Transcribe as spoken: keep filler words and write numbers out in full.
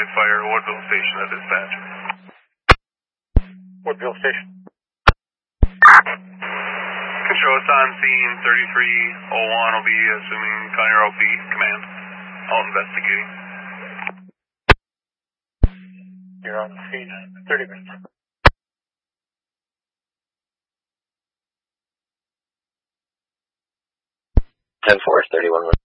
Valley Fire, Woodville Station at dispatch. Woodville Station. Can show us on scene thirty-three oh one will be assuming County Road B command. All investigating. You're on the scene. thirty minutes. ten four, thirty-one.